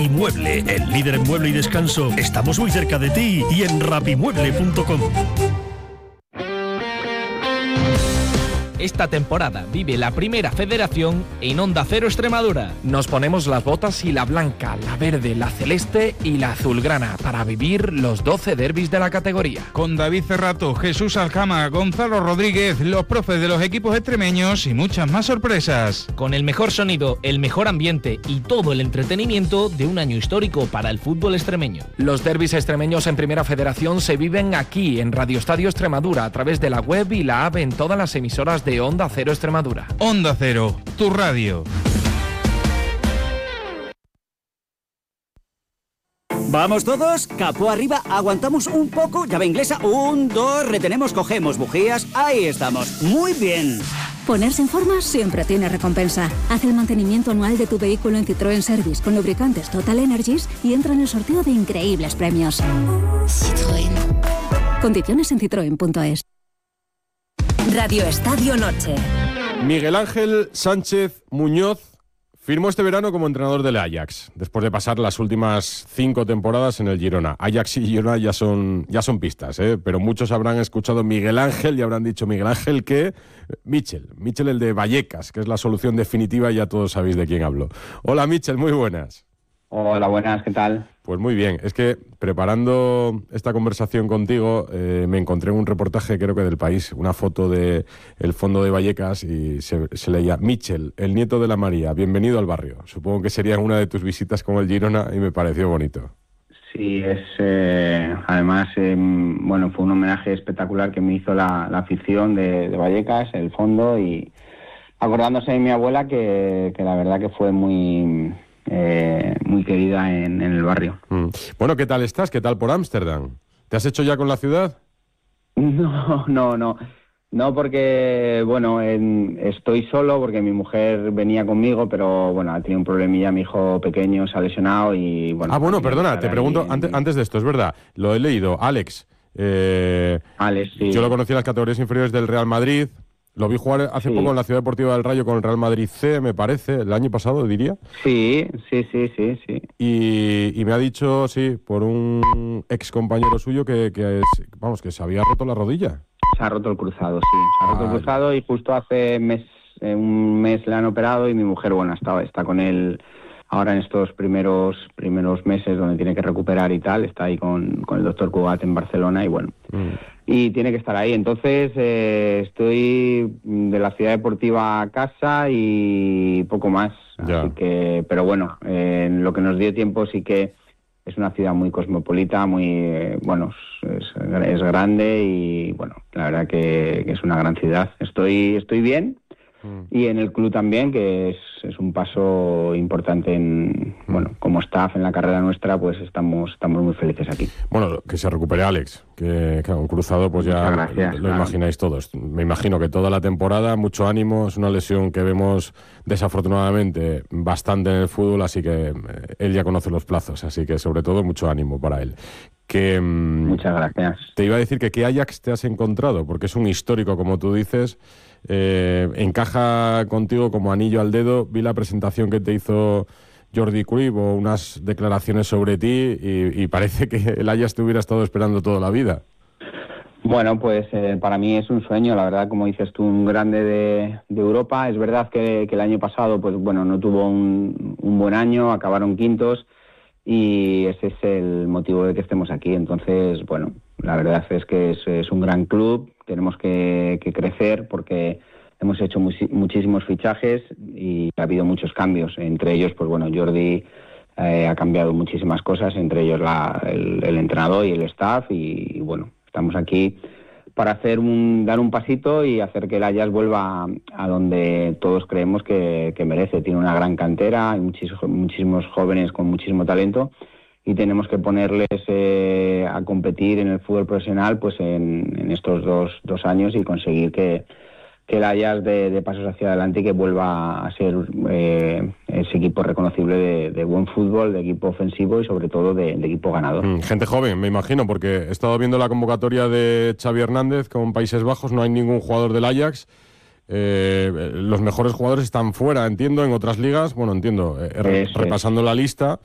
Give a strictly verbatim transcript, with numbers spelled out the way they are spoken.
Rapimueble, el líder en mueble y descanso. Estamos muy cerca de ti y en rapimueble punto com. Esta temporada vive la Primera Federación en Onda Cero Extremadura. Nos ponemos las botas y la blanca, la verde, la celeste y la azulgrana para vivir los doce derbis de la categoría. Con David Cerrato, Jesús Aljama, Gonzalo Rodríguez, los profes de los equipos extremeños y muchas más sorpresas. Con el mejor sonido, el mejor ambiente y todo el entretenimiento de un año histórico para el fútbol extremeño. Los derbis extremeños en Primera Federación se viven aquí en Radio Estadio Extremadura a través de la web y la app en todas las emisoras de Onda Cero Extremadura. Onda Cero, tu radio. Vamos todos, capó arriba, aguantamos un poco, llave inglesa, un, dos, retenemos, cogemos bujías, ahí estamos, muy bien. Ponerse en forma siempre tiene recompensa. Haz el mantenimiento anual de tu vehículo en Citroën Service con lubricantes Total Energies y entra en el sorteo de increíbles premios. Citroën. Condiciones en citroen punto es. Radio Estadio Noche. Miguel Ángel Sánchez Muñoz firmó este verano como entrenador del Ajax, después de pasar las últimas cinco temporadas en el Girona. Ajax y Girona ya son, ya son pistas, ¿eh? Pero muchos habrán escuchado Miguel Ángel y habrán dicho Miguel Ángel que Michel, Michel el de Vallecas, que es la solución definitiva y ya todos sabéis de quién hablo. Hola Michel, muy buenas. Hola, buenas, ¿qué tal? Pues muy bien, es que preparando esta conversación contigo eh, me encontré un reportaje, creo que del País, una foto de el fondo de Vallecas y se, se leía Michel, el nieto de la María, bienvenido al barrio. Supongo que sería una de tus visitas con el Girona y me pareció bonito. Sí, es eh, además, eh, bueno, fue un homenaje espectacular que me hizo la, la afición de, de Vallecas, el fondo, y acordándose de mi abuela que, que la verdad que fue muy... Eh, muy querida en, en el barrio. Mm. Bueno, ¿qué tal estás? ¿Qué tal por Ámsterdam? ¿Te has hecho ya con la ciudad? No, no, no. No, porque, bueno, en, estoy solo porque mi mujer venía conmigo, pero, bueno, ha tenido un problemilla, mi hijo pequeño se ha lesionado y, bueno... Ah, bueno, perdona, te pregunto, en... antes, antes de esto, es verdad, lo he leído, Alex. Eh, Alex, sí. Yo lo conocí en las categorías inferiores del Real Madrid. Lo vi jugar hace sí. poco en la Ciudad Deportiva del Rayo con el Real Madrid C, me parece, el año pasado, diría. Sí, sí, sí, sí, sí. Y, y me ha dicho, sí, por un ex compañero suyo que, que es, vamos, que se había roto la rodilla. Se ha roto el cruzado, sí. Se ha roto ah, el cruzado y justo hace mes, eh, un mes le han operado y mi mujer, bueno, está, está con él ahora en estos primeros primeros meses donde tiene que recuperar y tal. Está ahí con, con el doctor Cugat en Barcelona y bueno... Mm. Y tiene que estar ahí. Entonces eh, estoy de la Ciudad Deportiva a casa y poco más. Ya. Así que, pero bueno, eh, en lo que nos dio tiempo sí que es una ciudad muy cosmopolita, muy eh, bueno, es, es grande y bueno, la verdad que, que es una gran ciudad. Estoy estoy bien. Y en el club también, que es, es un paso importante en, bueno, como staff en la carrera nuestra, pues estamos estamos muy felices aquí. Bueno, que se recupere Alex, que, que un cruzado pues ya gracias, lo, lo claro. imagináis todos. Me imagino que toda la temporada, mucho ánimo, es una lesión que vemos desafortunadamente bastante en el fútbol, así que él ya conoce los plazos, así que sobre todo mucho ánimo para él. Que, Muchas gracias. Te iba a decir que qué Ajax te has encontrado, porque es un histórico, como tú dices, eh, encaja contigo como anillo al dedo. Vi la presentación que te hizo Jordi Cruyff o unas declaraciones sobre ti y, y parece que el Ajax te hubiera estado esperando toda la vida. Bueno, pues eh, para mí es un sueño, la verdad, como dices tú, un grande de, de Europa. Es verdad que, que el año pasado, pues bueno, no tuvo un, un buen año, acabaron quintos. Y ese es el motivo de que estemos aquí. Entonces, bueno, la verdad es que es, es un gran club, tenemos que, que crecer porque hemos hecho muchi- muchísimos fichajes y ha habido muchos cambios. Entre ellos, pues bueno, Jordi eh, ha cambiado muchísimas cosas, entre ellos la, el, el entrenador y el staff y, y bueno, estamos aquí para hacer un, dar un pasito y hacer que el Ajax vuelva a, a donde todos creemos que, que merece. Tiene una gran cantera, hay muchísimos, muchísimos jóvenes con muchísimo talento y tenemos que ponerles eh, a competir en el fútbol profesional pues en, en estos dos, dos años y conseguir que, que el Ajax de, de pasos hacia adelante y que vuelva a ser eh, ese equipo reconocible de, de buen fútbol, de equipo ofensivo y sobre todo de, de equipo ganador. Mm, gente joven, me imagino, porque he estado viendo la convocatoria de Xavi Hernández con Países Bajos, no hay ningún jugador del Ajax. Eh, los mejores jugadores están fuera, entiendo, en otras ligas. Bueno, entiendo, eh, re- repasando la lista,